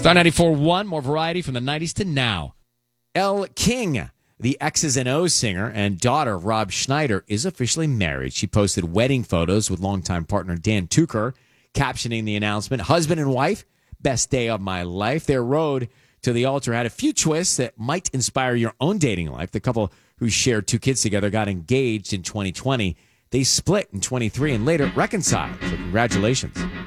Star 94.1, more variety from the 90s to now. Elle King, the X's and O's singer and daughter of Rob Schneider, is officially married. She posted wedding photos with longtime partner Dan Tucker, captioning the announcement, "Husband and wife, best day of my life." Their road to the altar had a few twists that might inspire your own dating life. The couple who shared 2 kids together got engaged in 2020. They split in 23 and later reconciled. So congratulations.